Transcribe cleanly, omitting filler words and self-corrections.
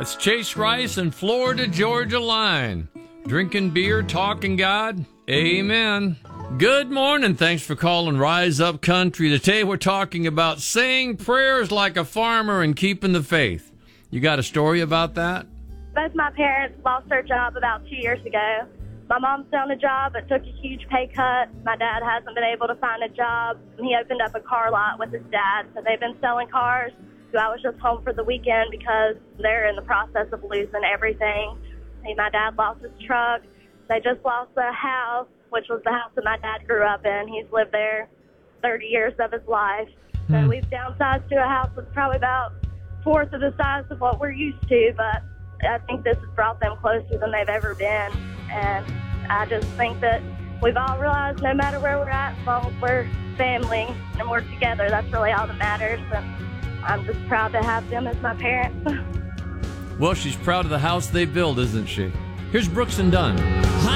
It's Chase Rice and Florida Georgia Line. Drinking beer, talking God. Amen. Good morning. Thanks for calling Rise Up Country. Today we're talking about saying prayers like a farmer and keeping the faith. You got a story about that? Both my parents lost their job about 2 years ago. My mom's found a job but took a huge pay cut. My dad hasn't been able to find a job. He opened up a car lot with his dad, so they've been selling cars. So I was just home for the weekend because they're in the process of losing everything. My dad lost his truck. They just lost the house, which was the house that my dad grew up in. He's lived there 30 years of his life. So we've downsized to a house that's probably about a fourth of the size of what we're used to, but I think this has brought them closer than they've ever been. And I just think that we've all realized no matter where we're at, as long as we're family and we're together, that's really all that matters. And I'm just proud to have them as my parents. Well, she's proud of the house they built, isn't she? Here's Brooks and Dunn.